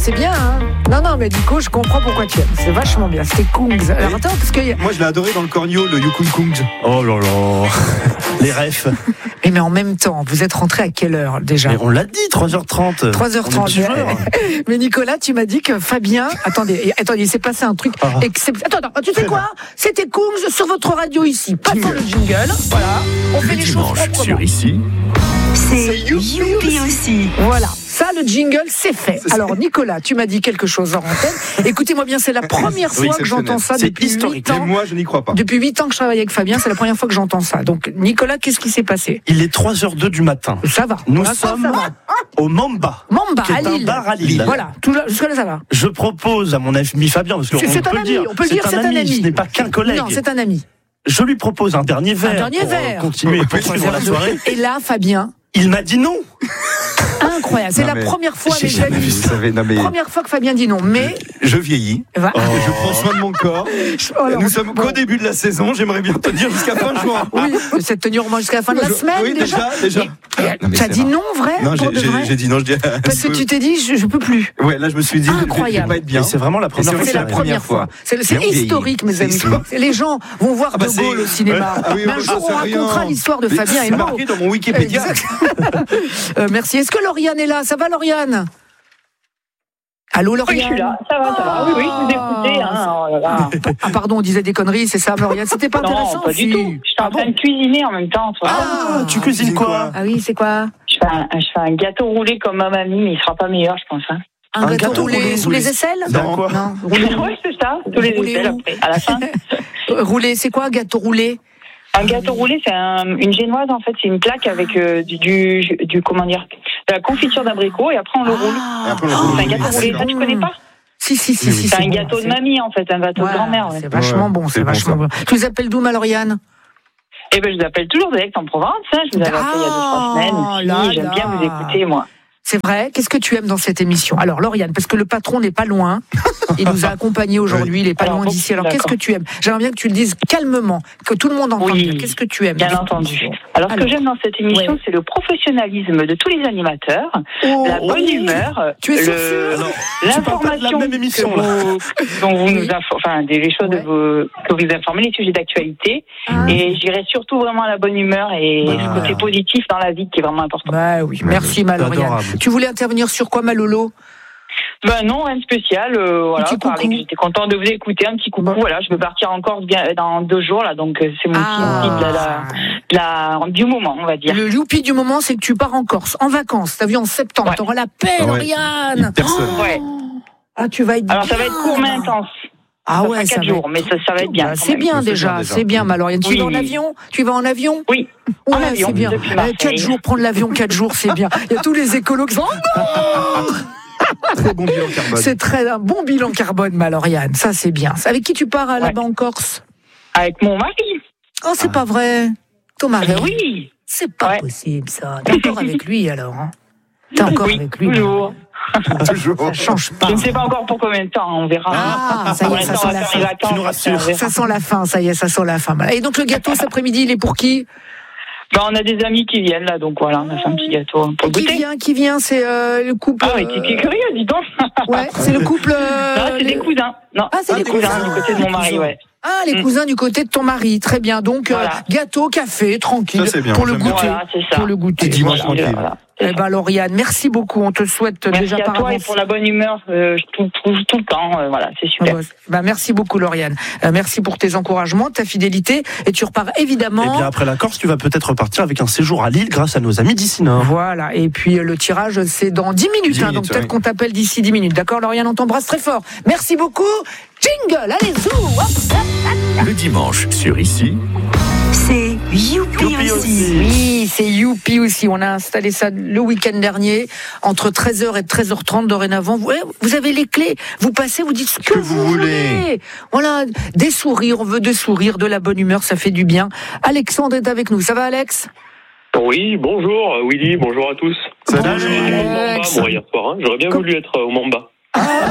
c'est bien, hein. Non, mais du coup, je comprends pourquoi tu aimes. C'est vachement bien. C'était Kungs. Alors attends, parce que... Moi, je l'ai adoré dans le cornio, le Yukon Kungs. Oh là là. Les refs. Mais en même temps, vous êtes rentré à quelle heure déjà ? Mais on l'a dit, 3h30. 3h30. Mais Nicolas, tu m'as dit que Fabien... Attendez, il s'est passé un truc exceptionnel. Attends, tu sais quoi ? C'était Kungs sur votre radio ici. Passons le jingle. Voilà. On fait les choses proprement. Sur ici. C'est Youpi aussi. Voilà. Ça, le jingle, c'est fait. Alors, Nicolas, tu m'as dit quelque chose en antenne. Écoutez-moi bien, c'est la première fois que j'entends ça depuis 8 ans. Et moi, je n'y crois pas. Depuis 8 ans que je travaille avec Fabien, c'est la première fois que j'entends ça. Donc, Nicolas, qu'est-ce qui s'est passé ? Il est 3h02 du matin. Ça va. Nous sommes au Mamba. Mamba, qui est à Lille. un bar à Lille. Voilà, jusque-là, ça va. Je propose à mon ami Fabien, parce qu'on peut le dire. On peut le dire, c'est un ami. Ce n'est pas qu'un collègue. Non, c'est un ami. Je lui propose un dernier verre. Continuer pour poursuivre la soirée. Et là, Fabien... Il m'a dit non. Incroyable, c'est la première fois, les amis. Première fois que Fabien dit non, mais... Je vieillis, je prends soin de mon corps. Nous sommes qu'au début de la saison, j'aimerais bien tenir jusqu'à fin juin. Oui, c'est tenir au moins jusqu'à la fin de la semaine. Oui, déjà. Tu as dit non, vrai ? Non, j'ai dit non, je dis... Parce que tu t'es dit, je peux plus. Ouais, là, je me suis dit, incroyable. Je vais pas être bien. C'est vraiment la première fois. C'est la première fois. C'est historique, mes amis. Les gens vont voir De Gaulle au cinéma. Mais un jour, on racontera l'histoire de Fabien et c'est marqué dans mon Wikipédia. Merci. Est-ce que Lauriane est là ? Ça va, Lauriane ? Allô, Lauriane ? Oui, je suis là. Ça va. Oui, je vous écoutais. Ah, pardon, on disait des conneries, c'est ça, Lauriane ? C'était pas intéressant ? Non, pas du tout. J'étais en train de cuisiner en même temps. Tu cuisines quoi ? Ah oui, c'est quoi ? Je fais un gâteau roulé comme ma mamie, mais il sera pas meilleur, je pense. Un gâteau roulé sous les aisselles ? Non, oui, c'est ça. Sous les aisselles après, à la fin. Roulé, c'est quoi un gâteau roulé ? Un gâteau roulé, c'est une génoise en fait, c'est une plaque avec du comment dire, de la confiture d'abricot et après on le roule. C'est un gâteau roulé, ça tu connais pas ? Si. C'est un gâteau de mamie en fait, un gâteau de grand-mère. Ouais. C'est vachement bon, c'est vachement bon. Tu les appelles d'où, Lauriane ? Eh ben je vous appelle toujours d'Aix-en-Provence. Je vous avais appelé il y a 2-3 semaines aussi. J'aime bien vous écouter moi. C'est vrai. Qu'est-ce que tu aimes dans cette émission ? Alors, Lauriane, parce que le patron n'est pas loin. Il nous a accompagnés aujourd'hui. Il n'est pas loin d'ici. Alors, qu'est-ce que tu aimes ? J'aimerais bien que tu le dises calmement, que tout le monde entende. Oui, qu'est-ce que tu aimes ? Bien entendu. Alors, ce que j'aime dans cette émission, c'est le professionnalisme de tous les animateurs, la bonne humeur, tu es l'information, la même émission, dont vous nous informez, des choses que vous informez, les sujets d'actualité. Et j'irai surtout vraiment à la bonne humeur et le côté positif dans la vie qui est vraiment important. Bah oui, merci Lauriane. Tu voulais intervenir sur quoi, ma Lolo ? Non, rien de spécial. J'étais content de vous écouter. Un petit coucou. Voilà, je vais partir encore dans 2 jours là, donc c'est mon petit du moment, on va dire. Le youpi du moment, c'est que tu pars en Corse, en vacances. T'as vu en septembre, t'auras la paix, Lauriane. Ah, tu vas être. Alors ça va être court mais intense. Ah ouais, 4 jours, mais ça va être bien. C'est bien déjà, c'est bien, Lauriane. Tu vas en avion ? Oui. En avion, c'est bien. 4 jours, prendre l'avion 4 jours, c'est bien. Il y a tous les écolos qui sont... Très bon bilan carbone. C'est un bon bilan carbone, Lauriane. Ça, c'est bien. Avec qui tu pars là-bas en Corse ? Avec mon mari. Oh, c'est pas vrai. Ton mari ? Oui. C'est pas possible, ça. T'es encore avec lui, alors, hein ? T'es encore avec lui ? Toujours. Ça change pas. Je ne sais pas encore pour combien de temps, on verra. Ah, ça y est, ça sent la fin. Tu nous rassures. Ça sent la fin, ça y est, ça sent la fin. Et donc, le gâteau, cet après-midi, il est pour qui ? On a des amis qui viennent là, donc voilà, on a fait un petit gâteau pour goûter. Qui vient, c'est le couple. Ah oui, t'es curieux, dis donc. Ouais, c'est le couple. Non, c'est des cousins. Non, c'est des cousins du côté de mon mari, ouais. Ah, les cousins du côté de ton mari, très bien. Donc, gâteau, café, tranquille, ça, bien. pour le goûter. Voilà, c'est ça. Pour le goûter. Dimanche tranquille. Voilà. Eh ben, Lauriane, merci beaucoup. On te souhaite déjà par avance. Merci à toi et pour la bonne humeur tout le temps. Voilà, c'est super. Merci beaucoup, Lauriane. Merci pour tes encouragements, ta fidélité. Et tu repars évidemment. Et bien après la Corse, tu vas peut-être repartir avec un séjour à Lille grâce à nos amis d'ici Nord. Voilà. Et puis le tirage, c'est dans 10 minutes. Donc peut-être qu'on t'appelle d'ici 10 minutes. D'accord, Lauriane, on t'embrasse très fort. Merci beaucoup. Jingle, allez, zou. Le dimanche sur ici. C'est Youpi aussi. Oui, c'est Youpi aussi. On a installé ça le week-end dernier, entre 13h et 13h30 dorénavant. Vous avez les clés, vous passez, vous dites ce que vous voulez. Voilà, des sourires, on veut des sourires, de la bonne humeur, ça fait du bien. Alexandre est avec nous, ça va Alex ? Oui, bonjour Willy, bonjour à tous. Salut Hier soir, j'aurais bien voulu être au Mamba.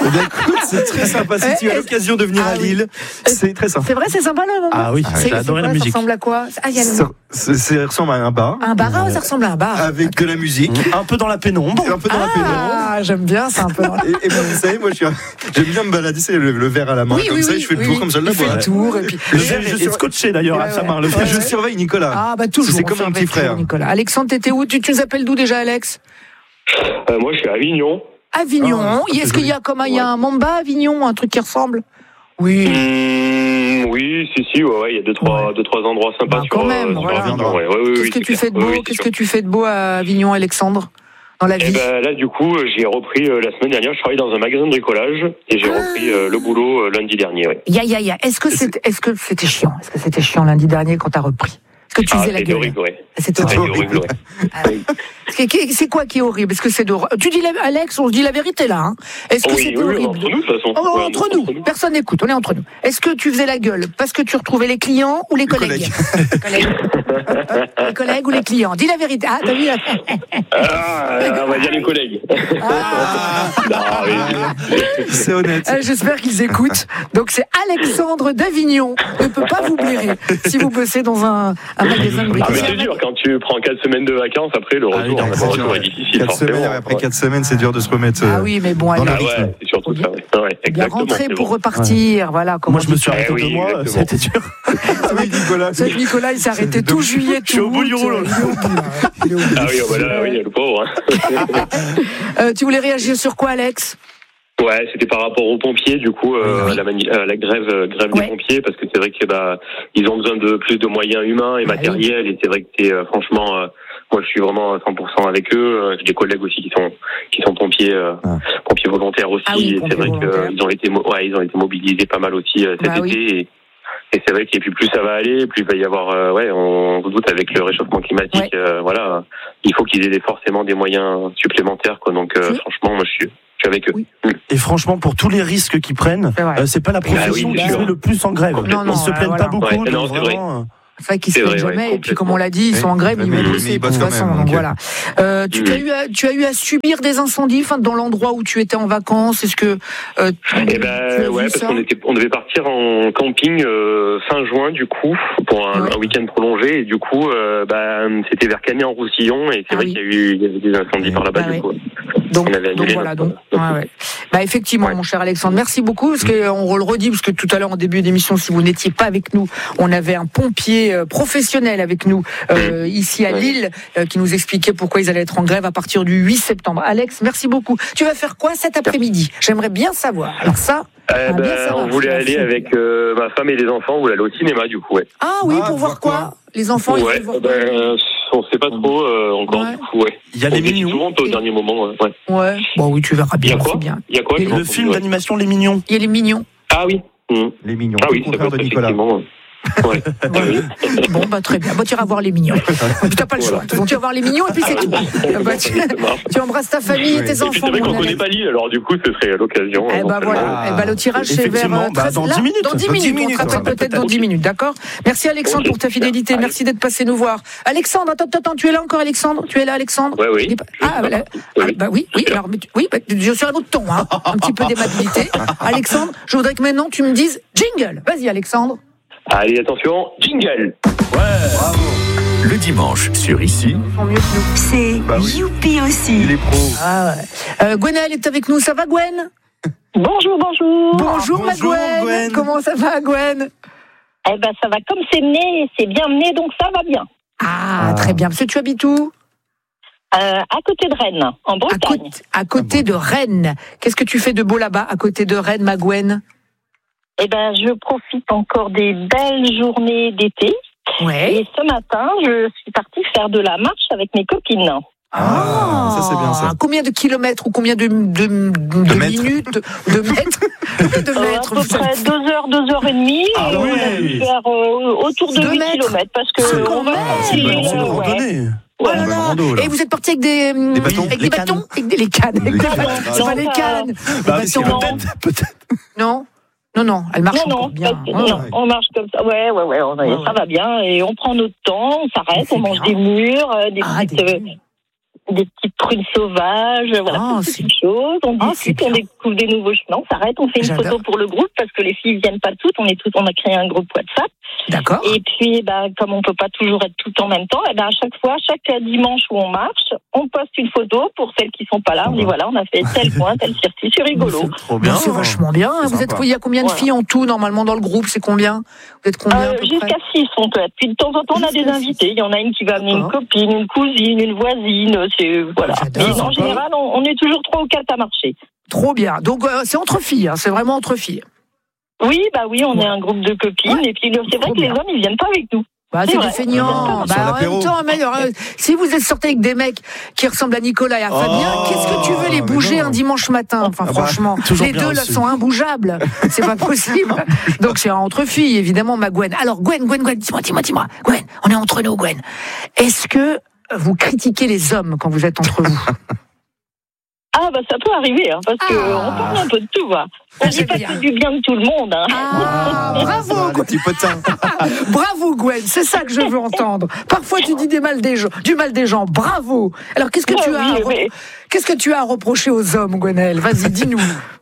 Eh bien, écoute, c'est très sympa. Si tu as l'occasion de venir à Lille, c'est très sympa. C'est vrai, c'est sympa là. Ah oui, j'ai adoré la musique. Ça ressemble à quoi? Ça ressemble à un bar. Un bar, ça ressemble à un bar. Avec de la musique. Un peu dans la pénombre. Ah, j'aime bien ça un peu. Et moi, vous savez, j'aime bien me balader, c'est le verre à la main. Comme ça, je fais le tour comme ça. Il fait le tour. Et puis, le verre est scotché d'ailleurs à sa main. Je surveille Nicolas. Ah, bah toujours. C'est comme un petit frère. Nicolas. Alexandre, t'étais où? Tu nous appelles d'où déjà, Alex? Moi, je suis à Avignon. Avignon. Est-ce qu'il y a il y a un Mamba à Avignon, un truc qui ressemble? Oui. Oui, si, il y a deux, trois endroits sympas sur Avignon. Qu'est-ce que tu fais de beau? Qu'est-ce que tu fais de beau à Avignon, Alexandre? Dans la vie? Là, du coup, j'ai repris la semaine dernière. Je travaille dans un magasin de bricolage et j'ai repris le boulot lundi dernier. Ouais. Est-ce que c'était chiant? Est-ce que c'était chiant lundi dernier quand t'as repris? Est-ce que tu faisais la gueule? Horrible, ouais. C'était horrible. C'est quoi qui est horrible? Est-ce que c'est tu dis Alex, on se dit la vérité là. Hein. Est-ce que c'était horrible? Entre nous, de toute façon. Entre nous. Personne n'écoute. On est entre nous. Est-ce que tu faisais la gueule parce que tu retrouvais les clients ou les collègues? Les collègues ou les clients? Dis la vérité. Ah, t'as vu? On va dire les collègues. C'est honnête. J'espère qu'ils écoutent. Donc c'est Alexandre d'Avignon. Ne peut pas vous blairer si vous bossez dans un magasin de bricolage. C'est dur quand tu prends 4 semaines de vacances. Après, le retour est difficile. 4 semaines, après 4 semaines, c'est dur de se remettre. Ah oui, mais bon, c'est surtout ça. Bien rentrer pour repartir. Voilà. Moi, je me suis arrêté 2 mois. C'était dur. Nicolas, il s'est arrêté tout juillet. Je suis au bout du rouleau. Ah oui, le pauvre. Tu voulais réagir sur quoi, Alex? Ouais, c'était par rapport aux pompiers, du coup, la grève des pompiers, parce que c'est vrai que ils ont besoin de plus de moyens humains et matériels, et c'est vrai que franchement, moi je suis vraiment à 100% avec eux. J'ai des collègues aussi qui sont pompiers, pompiers volontaires aussi, et c'est vrai qu'ils ont été mobilisés pas mal aussi cet été. Et c'est vrai que plus ça va aller, plus il va y avoir, on doute avec le réchauffement climatique, il faut qu'ils aient forcément des moyens supplémentaires, quoi. Donc franchement, moi je suis avec eux. Oui. Et franchement, pour tous les risques qu'ils prennent, c'est pas la profession qui fait le plus en grève. Ils se plaignent pas beaucoup. Non, c'est vrai. Enfin, qu'ils se plaignent jamais. Et puis, comme on l'a dit, ils sont en grève, ils vont bosser de toute façon. Donc voilà. Tu as eu à subir des incendies, dans l'endroit où tu étais en vacances. Est-ce que parce qu'on devait partir en camping fin juin, du coup, pour un week-end prolongé. Et du coup, c'était vers Cagnes-en-Roussillon, et c'est vrai qu'il y a eu des incendies par là-bas, du coup. Donc voilà. Effectivement, mon cher Alexandre, merci beaucoup, parce qu'on le redit, parce que tout à l'heure en début d'émission, si vous n'étiez pas avec nous, on avait un pompier professionnel avec nous ici à Lille qui nous expliquait pourquoi ils allaient être en grève à partir du 8 septembre. Alex, merci beaucoup. Tu vas faire quoi cet après-midi? J'aimerais bien savoir. Alors ça, on voulait aller avec ma femme et les enfants, on voulait aller au cinéma, du coup. Ouais. Ah oui, pour voir quoi? Les enfants, ils veulent voir quoi? On sait pas trop encore, du coup, Il y a les Mignons. Souvent au dernier moment, ouais. Bon, oui, tu verras bien. Il y a quoi? Le film d'animation Les Mignons. Il y a Les Mignons. Ah oui. Les Mignons. Ah oui, le contraire de Nicolas. Ouais. Bon, très bien. Tu iras voir Les Mignons. Tu n'as pas le choix. Tu vas voir Les Mignons et puis c'est tout. Tu embrasses ta famille et tes enfants. C'est vrai qu'on ne connaît pas Lille, alors du coup, ce serait l'occasion. Le tirage, c'est vers dans 10 minutes. Dans 10 minutes. On te rappelle peut-être dans 10 minutes, d'accord? Merci Alexandre pour ta fidélité. Merci d'être passé nous voir. Alexandre, attends, tu es là encore, Alexandre? Tu es là, Alexandre? Oui. Oui. Alors, je suis à un autre ton, un petit peu d'aimabilité. Alexandre, je voudrais que maintenant tu me dises jingle. Vas-y, Alexandre. Allez, attention, jingle. Bravo. Le dimanche, sur Ici. C'est Youpi aussi. Les pros. Gwenaëlle est avec nous. Ça va, Gwen? Bonjour. Bonjour, ma Gwen. Comment ça va, Gwen? Ça va comme c'est mené, c'est bien mené, donc ça va bien. Ah, très bien. Parce que tu habites où? À côté de Rennes, en Bretagne. À côté de Rennes. Qu'est-ce que tu fais de beau là-bas, à côté de Rennes, ma Gwen? Je profite encore des belles journées d'été. Ouais. Et ce matin, je suis partie faire de la marche avec mes copines. Ça c'est bien ça. Combien de kilomètres ou combien de minutes, de mètres à peu près 2 heures, 2 heures et demie. Ah et on a dû faire autour de 8 kilomètres parce que on va c'est une randonnée. Oh là là. Et vous êtes parti avec des bâtons, avec des bâtons, avec les cannes, c'est pas les cannes. Peut-être. Non, elle marche bien. On marche comme ça. Ouais, ça va bien et on prend notre temps, on s'arrête, on mange des murs, des petites. des petites prunes sauvages, voilà, toutes ces choses. On discute, on découvre des nouveaux chemins, on s'arrête, on fait une photo pour le groupe parce que les filles viennent pas toutes, on a créé un groupe WhatsApp. D'accord. Et puis, comme on peut pas toujours être tout en même temps, à chaque fois, chaque dimanche où on marche, on poste une photo pour celles qui sont pas là. On dit voilà, on a fait tel point, tel circuit, c'est rigolo. C'est trop bien. C'est vachement bien. Il y a combien de filles en tout normalement dans le groupe? C'est combien? Vous êtes combien jusqu'à 6 on peut être. Puis de temps en temps, on a des invités. Il y en a une qui va amener une copine, une cousine, une voisine. Voilà. Mais en général, on est toujours 3 ou 4 à marcher. Trop bien. Donc c'est entre filles. C'est vraiment entre filles. Oui, on est un groupe de copines. Et puis c'est vrai que les hommes, ils viennent pas avec nous. C'est des feignants. En même temps, si vous êtes sortis avec des mecs qui ressemblent à Nicolas et à Fabien, qu'est-ce que tu veux les bouger un dimanche matin? Enfin, franchement, les deux là sont imbougeables. C'est pas possible. Donc c'est entre filles, évidemment, ma Gwen. Alors Gwen, dis-moi. Gwen, on est entre nous, Gwen. Est-ce que vous critiquez les hommes quand vous êtes entre vous? Ça peut arriver, parce qu'on parle un peu de tout, On dit pas que du bien de tout le monde, bravo, Gwen. Petit potin. Bravo, Gwen, c'est ça que je veux entendre. Parfois, tu dis du mal des gens. Bravo. Alors, qu'est-ce que tu as à reprocher aux hommes, Gwenaëlle? Vas-y, dis-nous.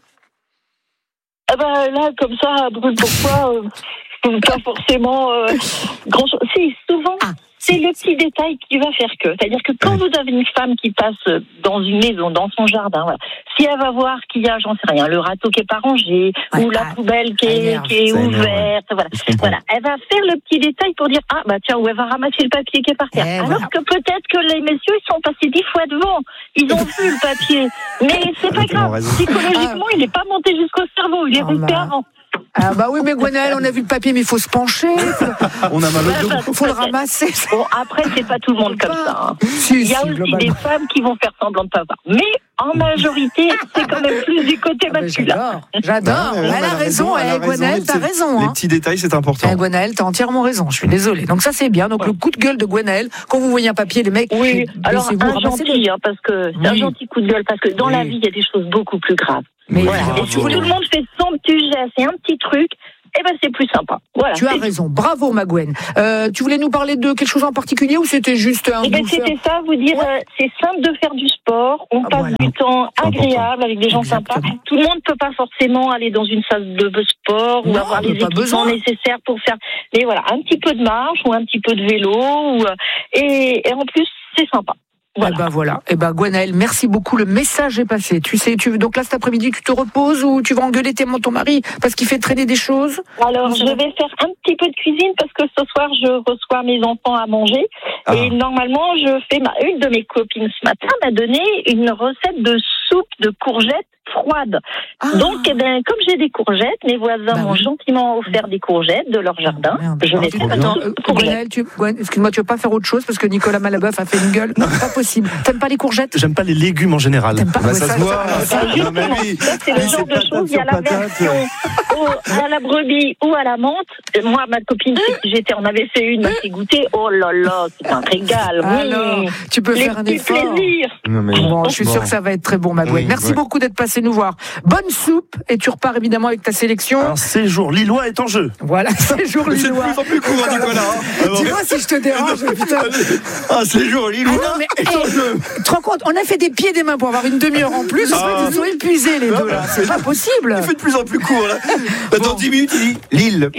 Là, comme ça, pourquoi pas forcément grand-chose. Si, souvent... C'est le petit détail qui va faire que. C'est-à-dire que quand vous avez une femme qui passe dans une maison, dans son jardin, si elle va voir qu'il y a, j'en sais rien, le râteau qui est pas rangé, ou la poubelle qui est ouverte, voilà. Elle va faire le petit détail pour dire, ou elle va ramasser le papier qui est par terre. Alors que peut-être que les messieurs, ils sont passés 10 fois devant. Ils ont vu le papier. Mais c'est pas grave. Psychologiquement, il n'est pas monté jusqu'au cerveau. Il est resté avant. Oui, mais Gwenaëlle, on a vu le papier, mais il faut se pencher. On a mal au dos. Faut le ramasser. Bon, après, c'est pas tout le monde comme ça. Il y a aussi des femmes qui vont faire semblant de pas voir. Mais en majorité, c'est quand même plus du côté masculin. J'adore. Elle a raison. Gwenaëlle, t'as raison. Les petits détails, c'est important. Gwenaëlle, t'as entièrement raison. Je suis désolée. Donc ça, c'est bien. Donc le coup de gueule de Gwenaëlle, quand vous voyez un papier, les mecs. Oui, alors un gentil, parce que c'est un gentil coup de gueule, parce que dans la vie, il y a des choses beaucoup plus graves. Mais et si tout le monde fait son petit geste et un petit truc, c'est plus sympa. Voilà. Tu as raison. Bravo, ma Gwen. Tu voulais nous parler de quelque chose en particulier ou c'était juste un c'était ça, vous dire, c'est simple de faire du sport. On passe du temps agréable avec des gens sympas. Tout le monde ne peut pas forcément aller dans une salle de sport ou avoir les équipements nécessaires pour faire. Mais voilà, un petit peu de marche ou un petit peu de vélo. Et en plus, c'est sympa. Voilà. Gwenaëlle, merci beaucoup. Le message est passé. Tu sais, donc là cet après-midi, tu te reposes ou tu vas engueuler ton mari parce qu'il fait traîner des choses? Alors, je vais faire un petit peu de cuisine parce que ce soir, je reçois mes enfants à manger. Et normalement, une de mes copines ce matin m'a donné une recette de soupe de courgettes froides. Donc, comme j'ai des courgettes, mes voisins m'ont gentiment offert des courgettes de leur jardin. Je vais faire une soupe de courgettes. Excuse-moi, tu veux pas faire autre chose parce que Nicolas Malabeuf a fait une gueule? Non, pas possible. T'aimes pas les courgettes? J'aime pas les légumes en général. Ça se voit. Ça, c'est le genre de choses. Il y a la version à la brebis ou à la menthe. Moi, ma copine, on avait fait une, m'a fait goûter. Oh là là, c'est un régal. Alors, tu peux faire un effort. Je suis sûre que ça va être très bon, ma Gwen. Merci beaucoup d'être passé nous voir. Bonne soupe, et tu repars évidemment avec ta sélection. Un séjour lillois est en jeu. Voilà, séjour lillois. C'est de plus en plus court, Nicolas. Dis-moi si je te dérange, putain. Un séjour lillois est en jeu. Tu te rends compte, on a fait des pieds et des mains pour avoir une demi-heure en plus. Ils sont épuisés, les deux, là. C'est pas possible. Il fait de plus en plus court, là. Dans 10 minutes, il dit Lille.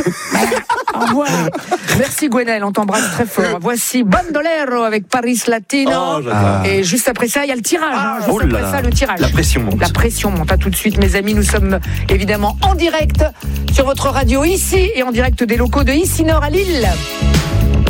Voilà. Merci, Gwenaëlle, on t'embrasse très fort. Voici Bandolero avec Paris Latino. Et juste après ça, il y a le tirage. Juste après ça, le tirage. La pression monte. La pression monte. À tout de suite, mes amis. Nous sommes évidemment en direct sur votre radio ici et en direct des locaux de Ici Nord à Lille.